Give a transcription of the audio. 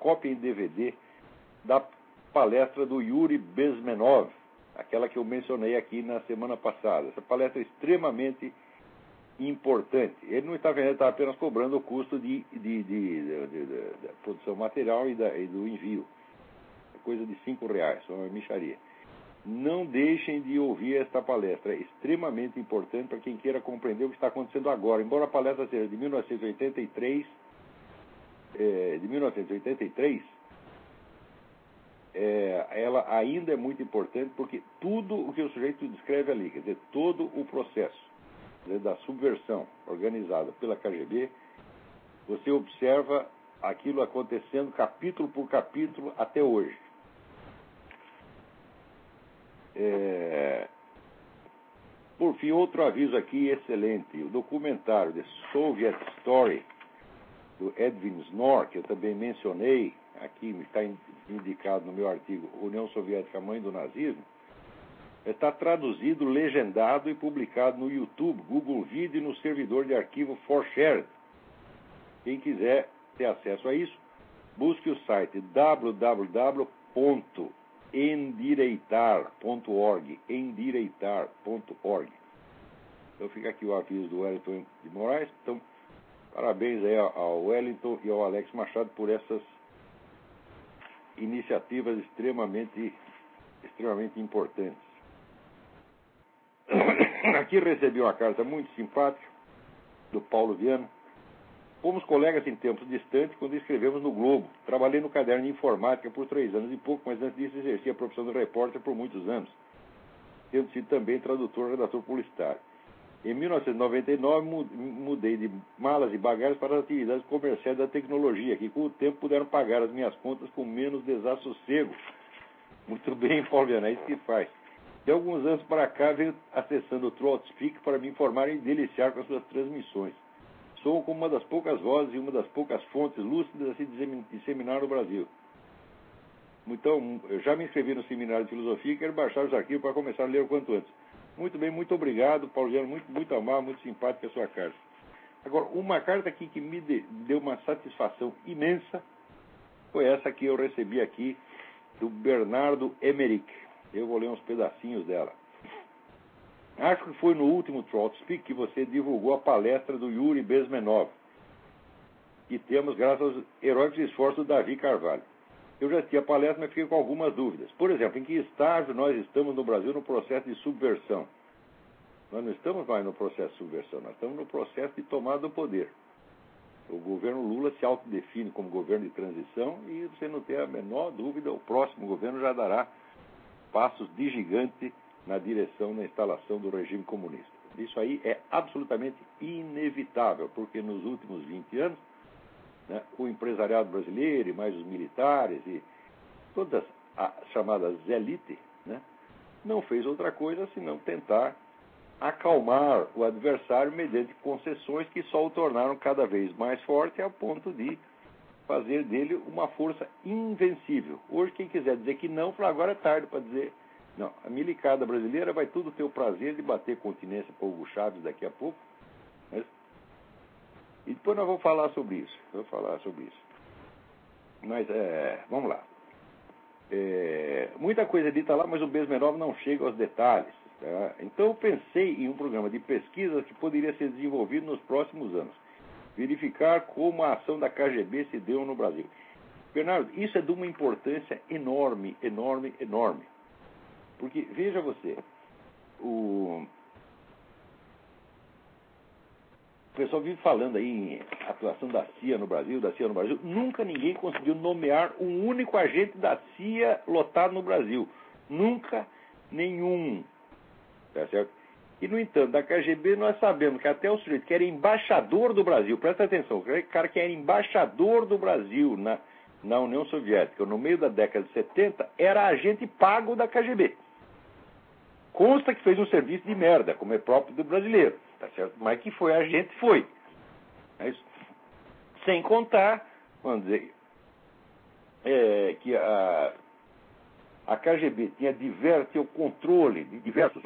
cópia em DVD da palestra do Yuri Bezmenov, aquela que eu mencionei aqui na semana passada. Essa palestra é extremamente importante. Ele não está vendo, ele está apenas cobrando o custo da produção material e do envio. É coisa de R$5, é uma mixaria. Não deixem de ouvir esta palestra. É extremamente importante para quem queira compreender o que está acontecendo agora. Embora a palestra seja de 1983, ela ainda é muito importante porque tudo o que o sujeito descreve ali, quer dizer, todo o processo, quer dizer, da subversão organizada pela KGB, você observa aquilo acontecendo capítulo por capítulo até hoje. Por fim, outro aviso aqui excelente. O documentário The Soviet Story, do Edwin Snor, que eu também mencionei, aqui está indicado no meu artigo União Soviética, Mãe do Nazismo, está traduzido, legendado e publicado no YouTube, Google Video e no servidor de arquivo ForShared. Quem quiser ter acesso a isso, busque o site www.endireitar.org, endireitar.org. Então fica aqui o aviso do Wellington de Moraes. Então, parabéns aí ao Wellington e ao Alex Machado por essas iniciativas extremamente importantes. Aqui recebi uma carta muito simpática do Paulo Viana. Fomos colegas em tempos distantes quando escrevemos no Globo. Trabalhei no caderno de informática por 3 anos e pouco, mas antes disso exerci a profissão de repórter por muitos anos, tendo sido também tradutor e redator publicitário. Em 1999, mudei de malas e bagagens para as atividades comerciais da tecnologia, que com o tempo puderam pagar as minhas contas com menos desassossego. Muito bem, Paulo Viana, é isso que faz. De alguns anos para cá, venho acessando o TrollSpeak para me informar e deliciar com as suas transmissões. Sou como uma das poucas vozes e uma das poucas fontes lúcidas a se disseminar no Brasil. Então, eu já me inscrevi no seminário de filosofia e quero baixar os arquivos para começar a ler o quanto antes. Muito bem, muito obrigado, Paulo Viana, muito amável, muito simpática a sua carta. Agora, uma carta aqui que me deu uma satisfação imensa foi essa que eu recebi aqui do Bernardo Emmerich. Eu vou ler uns pedacinhos dela. Acho que foi no último TrollSpeak que você divulgou a palestra do Yuri Bezmenov, que temos graças aos heróicos esforços do Davi Carvalho. Eu já assisti a palestra, mas fiquei com algumas dúvidas. Por exemplo, em que estágio nós estamos no Brasil no processo de subversão? Nós não estamos mais no processo de subversão, nós estamos no processo de tomada do poder. O governo Lula se autodefine como governo de transição e você não tem a menor dúvida, o próximo governo já dará passos de gigante na direção da instalação do regime comunista. Isso aí é absolutamente inevitável, porque nos últimos 20 anos, né, o empresariado brasileiro e mais os militares e todas as chamadas elites, né, não fez outra coisa senão tentar acalmar o adversário mediante concessões que só o tornaram cada vez mais forte, ao ponto de fazer dele uma força invencível. Hoje, quem quiser dizer que não, fala, agora é tarde para dizer não. A milicada brasileira vai tudo ter o prazer de bater continência para o Hugo Chávez daqui a pouco. Mas... E depois nós vamos falar sobre isso. Mas, vamos lá. Muita coisa é dita lá, mas o Bezmenov não chega aos detalhes. Tá? Então eu pensei em um programa de pesquisa que poderia ser desenvolvido nos próximos anos. Verificar como a ação da KGB se deu no Brasil. Bernardo, isso é de uma importância enorme. Porque, veja você, o pessoal vive falando aí em atuação da CIA no Brasil, Nunca ninguém conseguiu nomear um único agente da CIA lotado no Brasil. Nunca nenhum. Tá certo? E, no entanto, da KGB nós sabemos que até o sujeito que era embaixador do Brasil, presta atenção, o cara que era embaixador do Brasil na União Soviética, no meio da década de 70, era agente pago da KGB. Consta que fez um serviço de merda, como é próprio do brasileiro, tá certo? Mas que foi agente, foi. É isso. Sem contar, vamos dizer, que a KGB tinha o controle de diversos